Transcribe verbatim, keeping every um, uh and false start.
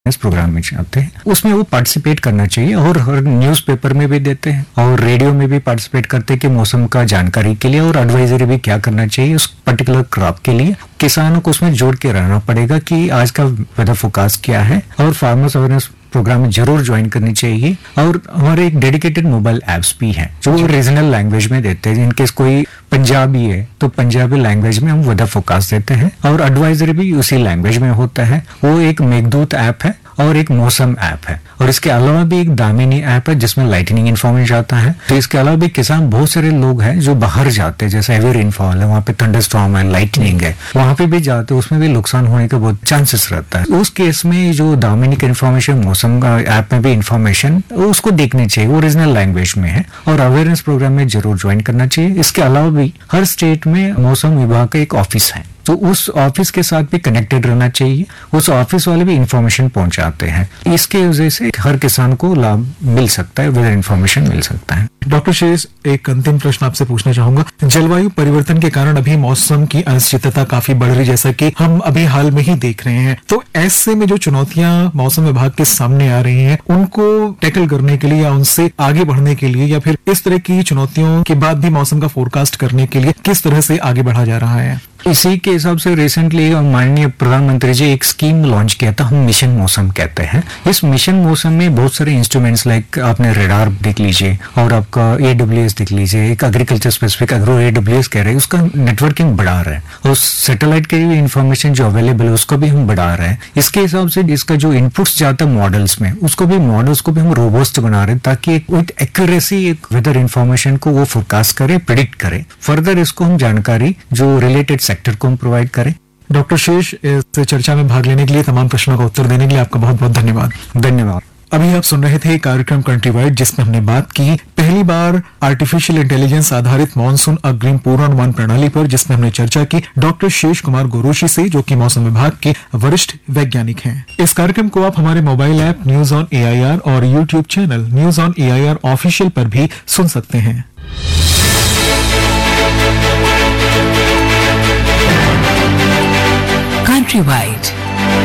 इस प्रोग्राम में चाहते हैं, उसमें वो पार्टिसिपेट करना चाहिए और हर न्यूज़पेपर में भी देते हैं और रेडियो में भी पार्टिसिपेट करते हैं कि मौसम का जानकारी के लिए और एडवाइजरी भी क्या करना चाहिए उस पर्टिकुलर क्रॉप के लिए। किसानों को उसमें जोड़ के रहना पड़ेगा कि आज का वेदर फोरकास्ट क्या है और फार्मर्स अवेयरनेस प्रोग्राम में जरूर ज्वाइन करनी चाहिए। और हमारे एक डेडिकेटेड मोबाइल एप्स भी हैं जो रीजनल लैंग्वेज में देते हैं। इनकेस कोई पंजाबी है तो पंजाबी लैंग्वेज में हम वेदर फोरकास्ट देते हैं और एडवाइजरी भी उसी लैंग्वेज में होता है। वो एक मेघदूत ऐप है और एक मौसम ऐप है और इसके अलावा भी एक दामिनी ऐप है जिसमें लाइटनिंग इन्फॉर्मेशन आता है। तो इसके अलावा भी किसान बहुत सारे लोग हैं जो बाहर जाते हैं, जैसे हेवी रेनफॉल है, वहाँ पे थंडरस्टॉर्म है, लाइटनिंग है, वहाँ पे भी जाते हैं, उसमें भी नुकसान होने का बहुत चांसेस रहता है। उस केस में जो दामिनी की इन्फॉर्मेशन मौसम ऐप में भी इन्फॉर्मेशन उसको देखनी चाहिए, वो रीजनल लैंग्वेज में है और अवेयरनेस प्रोग्राम में जरूर ज्वाइन करना चाहिए। इसके अलावा भी हर स्टेट में मौसम विभाग का एक ऑफिस है तो उस ऑफिस के साथ भी कनेक्टेड रहना चाहिए। उस ऑफिस वाले भी इंफॉर्मेशन पहुंचाते हैं, इसके वजह से हर किसान को लाभ मिल सकता है, वेदर इंफॉर्मेशन मिल सकता है। डॉक्टर शेष, एक अंतिम प्रश्न आपसे पूछना चाहूंगा। जलवायु परिवर्तन के कारण अभी मौसम की अनिश्चितता काफी बढ़ रही, जैसा कि हम अभी हाल में ही देख रहे हैं, तो ऐसे में जो चुनौतियां मौसम विभाग के सामने आ रही हैं, उनको टैकल करने के लिए या उनसे आगे बढ़ने के लिए या फिर इस तरह की चुनौतियों के बाद भी मौसम का फोरकास्ट करने के लिए किस तरह से आगे बढ़ा जा रहा है? इसी के हिसाब से रिसेंटली माननीय प्रधानमंत्री जी एक स्कीम लॉन्च किया था, हम मिशन मौसम कहते हैं। इस मिशन मौसम में बहुत सारे इंस्ट्रूमेंट्स लाइक आपने रेडार देख लीजिए और आपका एडब्ल्यूएस देख लीजिए, एक एग्रीकल्चर स्पेसिफिक एग्रो एडब्ल्यूएस कह रहे हैं, उसका नेटवर्किंग बढ़ा रहे हैं और सैटेलाइट के भी इंफॉर्मेशन जो अवेलेबल है उसको भी हम बढ़ा रहे हैं। इसके हिसाब से इसका जो इनपुट्स जाता है मॉडल्स में, उसको भी मॉडल्स को भी हम रोबस्ट बना रहे हैं ताकि विद एक्यूरेसी एक वेदर इंफॉर्मेशन को वो फोरकास्ट करे, प्रिडिक्ट करे। फर्दर इसको हम जानकारी जो रिलेटेड सेक्टर को हम प्रोवाइड करें। डॉक्टर शेष, इस चर्चा में भाग लेने के लिए, तमाम प्रश्नों का उत्तर देने के लिए आपका बहुत बहुत धन्यवाद। धन्यवाद। अभी आप सुन रहे थे कार्यक्रम कंट्री वाइड, जिसमें हमने बात की पहली बार आर्टिफिशियल इंटेलिजेंस आधारित मानसून अग्रिम पूर्वानुमान प्रणाली पर, जिसमें हमने चर्चा की डॉक्टर शेष कुमार गोरोशी से, जो कि मौसम विभाग के वरिष्ठ वैज्ञानिक हैं। इस कार्यक्रम को आप हमारे mobile app news on A I R और YouTube channel news on A I R official पर भी सुन सकते हैं। Countrywide